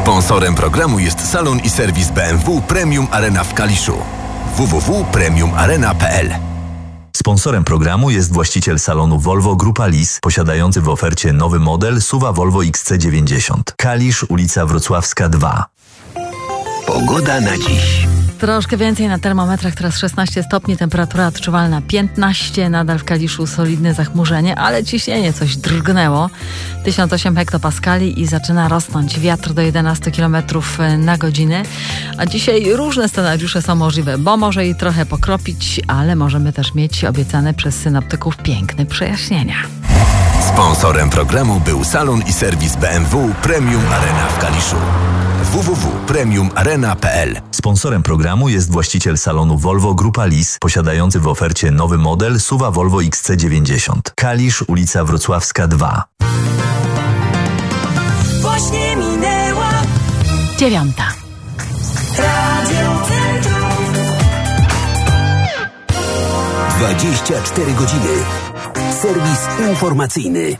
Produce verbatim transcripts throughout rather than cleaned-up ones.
Sponsorem programu jest salon i serwis B M W Premium Arena w Kaliszu. w w w kropka premium arena kropka p l. Sponsorem programu jest właściciel salonu Volvo Grupa Lis, posiadający w ofercie nowy model S U V-a Volvo X C dziewięćdziesiąt. Kalisz, ulica Wrocławska dwa. Pogoda na dziś. Troszkę więcej na termometrach, teraz szesnaście stopni, temperatura odczuwalna piętnaście, nadal w Kaliszu solidne zachmurzenie, ale ciśnienie coś drgnęło. tysiąc osiem hektopaskali i zaczyna rosnąć wiatr do jedenaście kilometrów na godzinę. A dzisiaj różne scenariusze są możliwe, bo może i trochę pokropić, ale możemy też mieć obiecane przez synoptyków piękne przejaśnienia. Sponsorem programu był salon i serwis B M W Premium Arena w Kaliszu. w w w kropka premium arena kropka p l. Sponsorem programu jest właściciel salonu Volvo Grupa Lis, posiadający w ofercie nowy model S U V-a Volvo X C dziewięćdziesiąt. Kalisz, ulica Wrocławska dwa. Właśnie minęła Dziewiąta. Radio Centrum. dwadzieścia cztery godziny. Serwis informacyjny.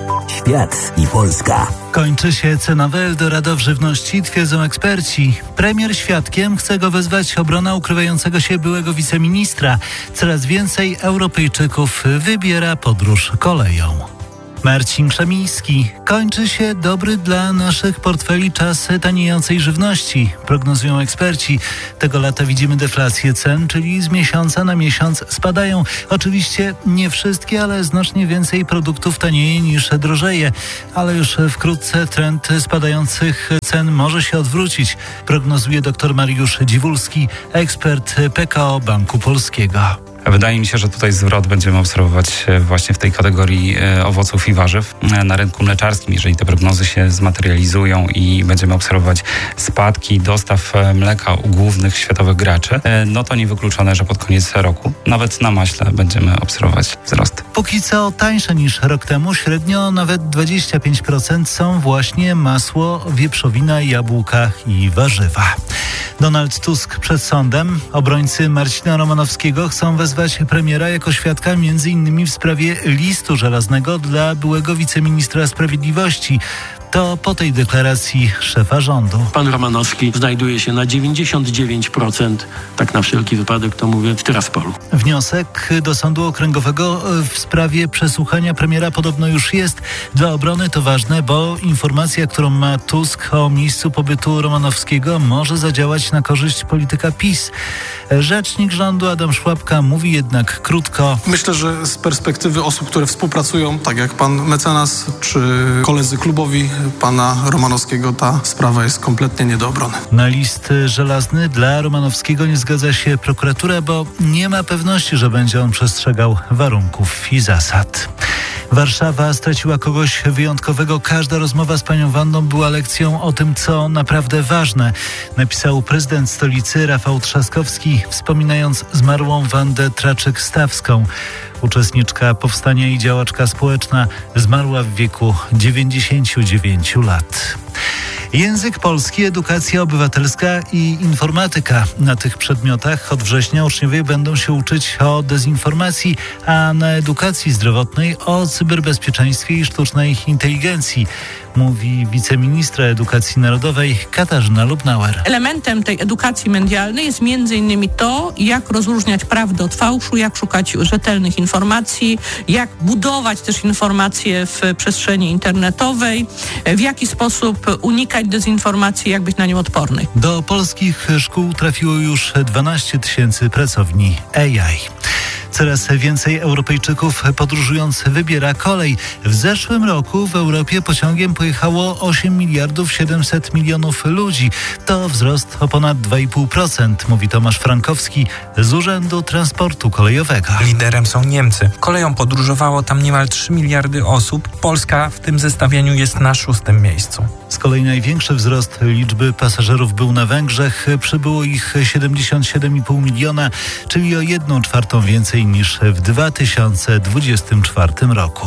Świat i Polska. Kończy się cenowe Eldorado w żywności, twierdzą eksperci. Premier świadkiem, chce go wezwać obrona ukrywającego się byłego wiceministra. Coraz więcej Europejczyków wybiera podróż koleją. Marcin Krzemiński. Kończy się dobry dla naszych portfeli czas taniejącej żywności, prognozują eksperci. Tego lata widzimy deflację cen, czyli z miesiąca na miesiąc spadają. Oczywiście nie wszystkie, ale znacznie więcej produktów tanieje niż drożeje. Ale już wkrótce trend spadających cen może się odwrócić, prognozuje dr Mariusz Dziwulski, ekspert P K O Banku Polskiego. Wydaje mi się, że tutaj zwrot będziemy obserwować właśnie w tej kategorii owoców i warzyw. Na rynku mleczarskim, jeżeli te prognozy się zmaterializują i będziemy obserwować spadki dostaw mleka u głównych światowych graczy, no to niewykluczone, że pod koniec roku nawet na maśle będziemy obserwować wzrost. Póki co tańsze niż rok temu, średnio nawet dwadzieścia pięć procent są właśnie masło, wieprzowina, jabłka i warzywa. Donald Tusk przed sądem. Obrońcy Marcina Romanowskiego chcą wezwać premiera jako świadka między innymi w sprawie listu żelaznego dla byłego wiceministra sprawiedliwości. To po tej deklaracji szefa rządu. Pan Romanowski znajduje się na dziewięćdziesiąt dziewięć procent, tak na wszelki wypadek to mówię, w Tyraspolu. Wniosek do Sądu Okręgowego w sprawie przesłuchania premiera podobno już jest. Dla obrony to ważne, bo informacja, którą ma Tusk o miejscu pobytu Romanowskiego, może zadziałać na korzyść polityka PiS. Rzecznik rządu Adam Szłapka mówi jednak krótko. Myślę, że z perspektywy osób, które współpracują, tak jak pan mecenas czy koledzy klubowi pana Romanowskiego, ta sprawa jest kompletnie nie do obrony. Na list żelazny dla Romanowskiego nie zgadza się prokuratura, bo nie ma pewności, że będzie on przestrzegał warunków i zasad. Warszawa straciła kogoś wyjątkowego. Każda rozmowa z panią Wandą była lekcją o tym, co naprawdę ważne, napisał prezydent stolicy Rafał Trzaskowski, wspominając zmarłą Wandę Traczyk-Stawską. Uczestniczka powstania i działaczka społeczna zmarła w wieku dziewięćdziesięciu dziewięciu lat. Język polski, edukacja obywatelska i informatyka. Na tych przedmiotach od września uczniowie będą się uczyć o dezinformacji, a na edukacji zdrowotnej o cyberbezpieczeństwie i sztucznej inteligencji, mówi wiceministra edukacji narodowej Katarzyna Lubnauer. Elementem tej edukacji medialnej jest między innymi to, jak rozróżniać prawdę od fałszu, jak szukać rzetelnych informacji, jak budować też informacje w przestrzeni internetowej, w jaki sposób unikać dezinformacji, jak być na nią odporny. Do polskich szkół trafiło już dwanaście tysięcy pracowni A I. Coraz więcej Europejczyków podróżując wybiera kolej. W zeszłym roku w Europie pociągiem pojechało osiem miliardów siedemset milionów ludzi. To wzrost o ponad dwa i pół procent, mówi Tomasz Frankowski z Urzędu Transportu Kolejowego. Liderem są Niemcy. Koleją podróżowało tam niemal trzy miliardy osób. Polska w tym zestawieniu jest na szóstym miejscu. Z kolei największy wzrost liczby pasażerów był na Węgrzech. Przybyło ich siedemdziesiąt siedem i pół miliona, czyli o jedną czwartą więcej niż w dwa tysiące dwudziestym czwartym roku.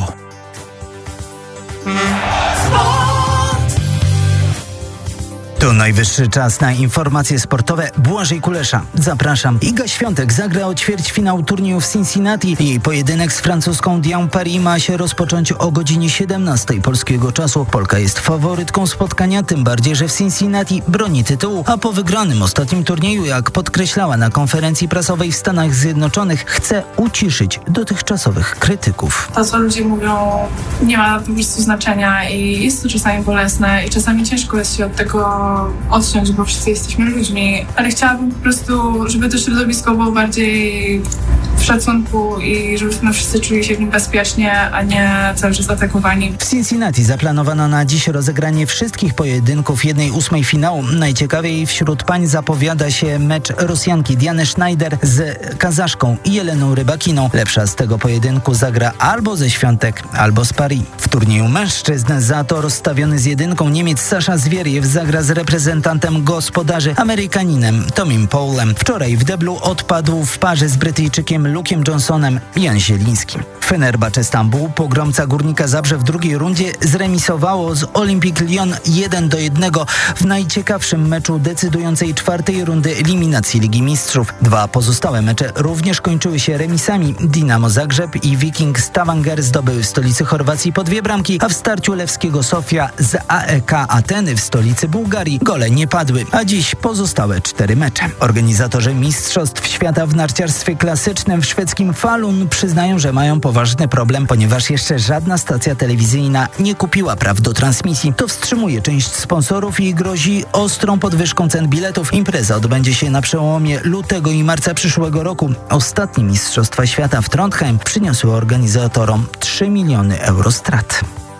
To najwyższy czas na informacje sportowe. Błażej Kulesza. Zapraszam. Iga Świątek zagra o ćwierćfinał turnieju w Cincinnati. Jej pojedynek z francuską Diane Paris ma się rozpocząć o godzinie siedemnastej polskiego czasu. Polka jest faworytką spotkania, tym bardziej, że w Cincinnati broni tytułu, a po wygranym ostatnim turnieju, jak podkreślała na konferencji prasowej w Stanach Zjednoczonych, chce uciszyć dotychczasowych krytyków. To, co ludzie mówią, nie ma po prostu znaczenia i jest to czasami bolesne i czasami ciężko jest się od tego odciąć, bo wszyscy jesteśmy ludźmi, ale chciałabym po prostu, żeby to środowisko było bardziej w szacunku i żebyśmy wszyscy czuli się w nim bezpiecznie, a nie cały czas atakowani. W Cincinnati zaplanowano na dziś rozegranie wszystkich pojedynków jednej ósmej finału. Najciekawiej wśród pań zapowiada się mecz Rosjanki Diany Schneider z Kazaszką Jeleną Rybakiną. Lepsza z tego pojedynku zagra albo ze Świątek, albo z Paris. W turnieju mężczyzn za to rozstawiony z jedynką Niemiec Sasza Zwieriew zagra z reprezentantem gospodarzy Amerykaninem Tomim Powellem. Wczoraj w deblu odpadł w parze z Brytyjczykiem Luke'em Johnsonem Jan Zieliński. Fenerbahce Stambuł, pogromca Górnika Zabrze, w drugiej rundzie zremisowało z Olympique Lyon jeden do jednego w najciekawszym meczu decydującej czwartej rundy eliminacji Ligi Mistrzów. Dwa pozostałe mecze również kończyły się remisami. Dinamo Zagrzeb i Viking Stavanger zdobyły w stolicy Chorwacji po dwie bramki, a w starciu Lewskiego Sofia z A E K Ateny w stolicy Bułgarii gole nie padły, a dziś pozostałe cztery mecze. Organizatorzy Mistrzostw Świata w narciarstwie klasycznym w szwedzkim Falun przyznają, że mają poważny problem, ponieważ jeszcze żadna stacja telewizyjna nie kupiła praw do transmisji. To wstrzymuje część sponsorów i grozi ostrą podwyżką cen biletów. Impreza odbędzie się na przełomie lutego i marca przyszłego roku. Ostatnie Mistrzostwa Świata w Trondheim przyniosły organizatorom trzy miliony euro strat.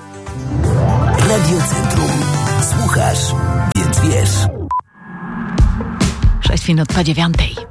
Radio Centrum. Słuchasz, więc wiesz. sześć minut po dziewiątej.